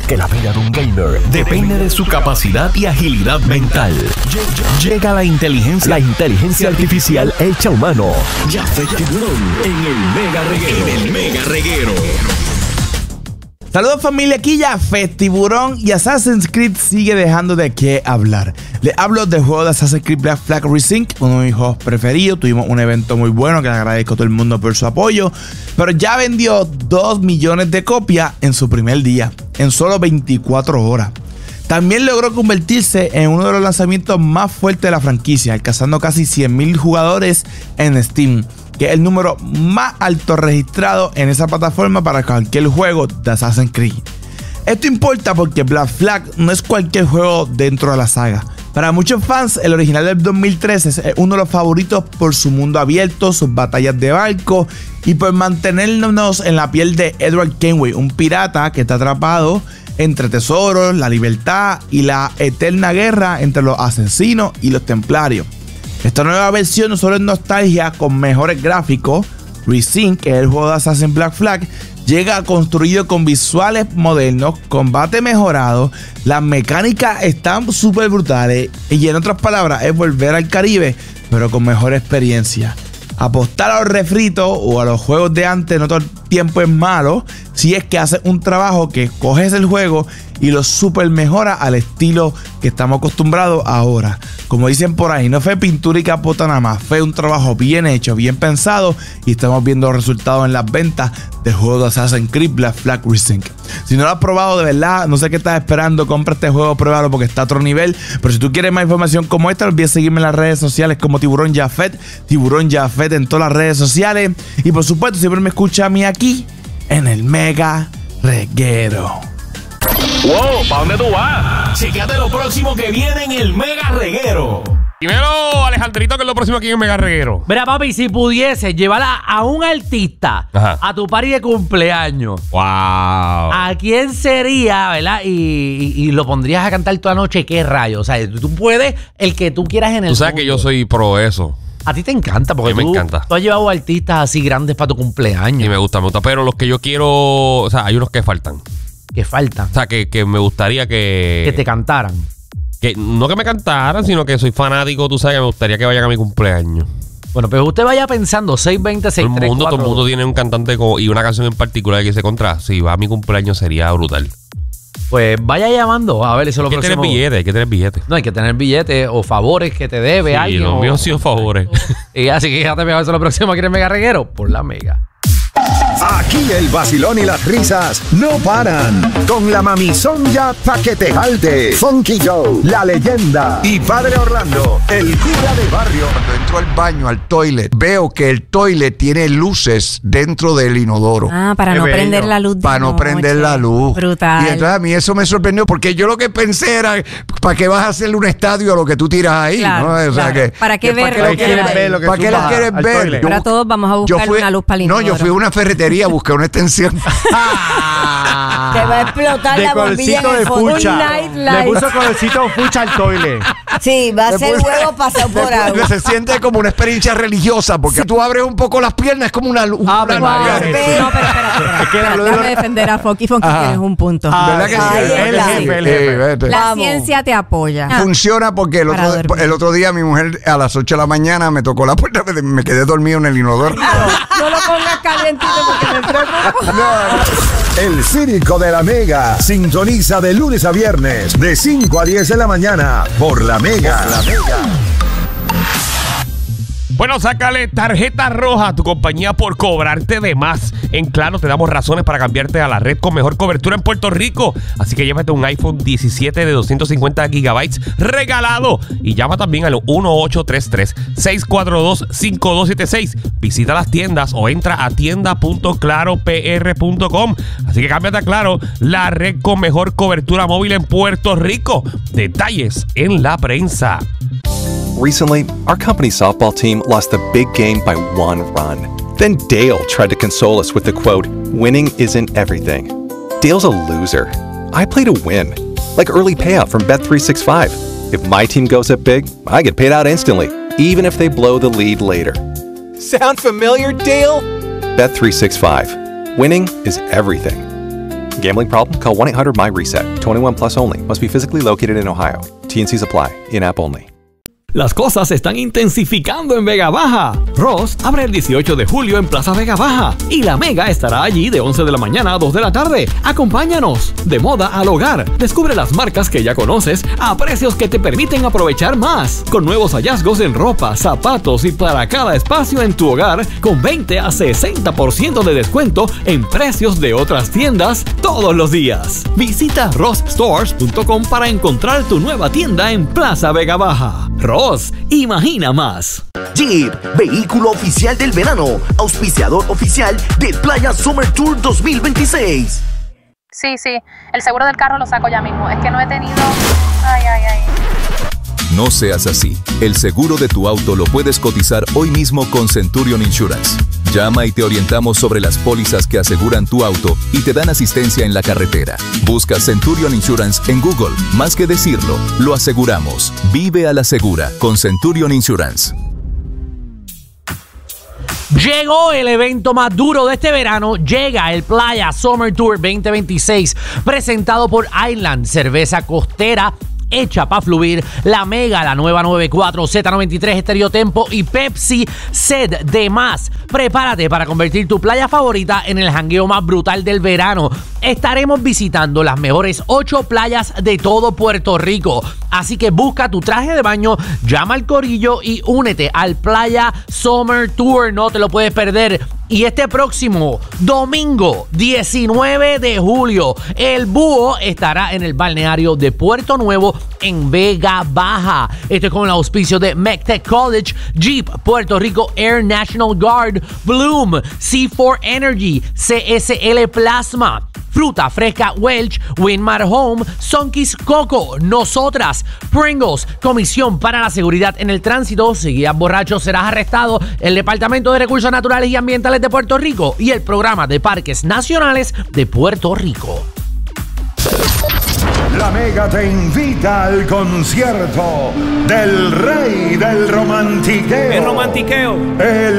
porque la vida de un gamer depende de su capacidad y agilidad mental. Llega la inteligencia artificial hecha humano. Jafet Tiburón en el Mega Reguero. Saludos familia, aquí Jafet Tiburón y Assassin's Creed sigue dejando de qué hablar. Les hablo del juego de Assassin's Creed Black Flag Resync, uno de mis juegos preferidos. Tuvimos un evento muy bueno que le agradezco a todo el mundo por su apoyo, pero ya vendió 2 millones de copias en su primer día, en solo 24 horas. También logró convertirse en uno de los lanzamientos más fuertes de la franquicia, alcanzando casi 100,000 jugadores en Steam, que es el número más alto registrado en esa plataforma para cualquier juego de Assassin's Creed. Esto importa porque Black Flag no es cualquier juego dentro de la saga. Para muchos fans, el original del 2013 es uno de los favoritos por su mundo abierto, sus batallas de barco y por mantenernos en la piel de Edward Kenway, un pirata que está atrapado entre tesoros, la libertad y la eterna guerra entre los asesinos y los templarios. Esta nueva versión no solo es nostalgia con mejores gráficos, Resync, que es el juego de Assassin's Black Flag, llega construido con visuales modernos, combate mejorado, las mecánicas están súper brutales y en otras palabras es volver al Caribe pero con mejor experiencia. Apostar a los refritos o a los juegos de antes no todo el tiempo es malo, si es que haces un trabajo que coges el juego y lo super mejora al estilo que estamos acostumbrados ahora. Como dicen por ahí, no fue pintura y capota nada más, fue un trabajo bien hecho, bien pensado y estamos viendo los resultados en las ventas del juego de Assassin's Creed Black Flag Resync. Si no lo has probado de verdad, no sé qué estás esperando, compra este juego, pruébalo porque está a otro nivel. Pero si tú quieres más información como esta, no olvides seguirme en las redes sociales como Tiburón Jafet en todas las redes sociales. Y por supuesto, siempre me escucha a mí aquí en el Mega Reguero. ¡Wow! ¿Para dónde tú vas? Chécate lo próximo que viene en el Mega Reguero. Primero, Alejandrito, que es lo próximo aquí en Mega Reguero. Mira, papi, si pudiese llevar a un artista a tu party de cumpleaños, ¡wow! ¿a quién sería, verdad? Y lo pondrías a cantar toda la noche, ¿qué rayo? O sea, tú puedes el que tú quieras en el Tú sabes mundo. que yo soy pro eso. A ti te encanta porque a mí me encanta. Tú has llevado artistas así grandes para tu cumpleaños. Y me gusta. Pero los que yo quiero, o sea, hay unos que faltan. Que faltan. O sea, que me gustaría que te cantaran. Que no que me cantaran, sino que soy fanático, tú sabes, que me gustaría que vayan a mi cumpleaños. Bueno, pero usted vaya pensando, 620-634. Todo el mundo tiene un cantante y una canción en particular que se contra. Si va a mi cumpleaños sería brutal. Pues vaya llamando, a ver, eso es lo próximo. Hay que tener billetes. No, hay que tener billetes o favores que te debe alguien. Sí, los míos han sido favores. Y así que ya te veo eso lo próximo aquí en el Mega Reguero por la Mega. Aquí el vacilón y las risas no paran. Con la mamizonga pa' que te jalte. Funky Joe, la leyenda. Y Padre Orlando, el cura de barrio. Cuando entro al baño, al toilet, veo que el toilet tiene luces dentro del inodoro. Para no prender la luz. Para no prender la luz. Brutal. Y entonces a mí eso me sorprendió porque yo lo que pensé era, ¿para qué vas a hacerle un estadio a lo que tú tiras ahí? Claro, ¿no? O sea, claro. ¿Para qué ver lo que quieres ver? ¿Para qué lo quieres ver? Ahora todos vamos a buscar una luz para el inodoro. No, yo fui a una ferretería, busqué una extensión. Te va a explotar la bombilla en el fondo. Le puso colorcito fucha al toile. Sí, va a ser huevo pasado por agua. Se siente como una experiencia religiosa porque si tú abres un poco las piernas es como una luz. No, pero espérate. Déjame defender a Funky. Funky, tienes un punto. ¿Verdad que sí? La ciencia te apoya. Funciona porque el otro día mi mujer a las 8 de la mañana me tocó la puerta, me quedé dormido en el inodoro. No lo pongas calientito porque me preocupa. El Círico de la Mega sintoniza de lunes a viernes de 5 a 10 de la mañana por la Mega. Bueno, sácale tarjeta roja a tu compañía por cobrarte de más. En Claro te damos razones para cambiarte a la red con mejor cobertura en Puerto Rico. Así que llévate un iPhone 17 de 250 gigabytes regalado. Y llama también al 1-833-642-5276. Visita las tiendas o entra a tienda.claropr.com. Así que cámbiate a Claro, la red con mejor cobertura móvil en Puerto Rico. Detalles en la prensa. Recently, our company's softball team lost the big game by 1 run. Then Dale tried to console us with the quote, "Winning isn't everything." Dale's a loser. I play to win. Like early payout from Bet365. If my team goes up big, I get paid out instantly, even if they blow the lead later. Sound familiar, Dale? Bet365. Winning is everything. Gambling problem? Call 1-800-MY-RESET. 21 plus only. Must be physically located in Ohio. T&Cs apply. In-app only. Las cosas se están intensificando en Vega Baja. Ross abre el 18 de julio en Plaza Vega Baja y la Mega estará allí de 11 de la mañana a 2 de la tarde. Acompáñanos. De moda al hogar. Descubre las marcas que ya conoces a precios que te permiten aprovechar más. Con nuevos hallazgos en ropa, zapatos y para cada espacio en tu hogar con 20 a 60% de descuento en precios de otras tiendas todos los días. Visita rossstores.com para encontrar tu nueva tienda en Plaza Vega Baja. Ross, imagina más. Jeep, vehículo oficial del verano, auspiciador oficial de Playa Summer Tour 2026. Sí, el seguro del carro lo saco ya mismo. Es que no he tenido... Ay. No seas así. El seguro de tu auto lo puedes cotizar hoy mismo con Centurion Insurance. Llama y te orientamos sobre las pólizas que aseguran tu auto y te dan asistencia en la carretera. Busca Centurion Insurance en Google. Más que decirlo, lo aseguramos. Vive a la segura con Centurion Insurance. Llegó el evento más duro de este verano. Llega el Playa Summer Tour 2026, presentado por Island, cerveza costera hecha para fluir, La Mega, la nueva 94, Z93, Estéreo Tempo y Pepsi Sed de más. Prepárate para convertir tu playa favorita en el jangueo más brutal del verano. Estaremos visitando las mejores 8 playas de todo Puerto Rico. Así que busca tu traje de baño, llama al corillo y únete al Playa Summer Tour. No te lo puedes perder. Y este próximo domingo 19 de julio, el Búho estará en el balneario de Puerto Nuevo en Vega Baja. Esto es con el auspicio de MECTEC College, Jeep, Puerto Rico Air National Guard, Bloom, C4 Energy, CSL Plasma, Fruta Fresca Welch, Winmar Home, Sunkist Coco, Nosotras, Pringles, Comisión para la Seguridad en el Tránsito. Si guías borracho serás arrestado. El Departamento de Recursos Naturales y Ambientales de Puerto Rico y el Programa de Parques Nacionales de Puerto Rico. La Mega te invita al concierto del rey del romantiqueo. El romantiqueo.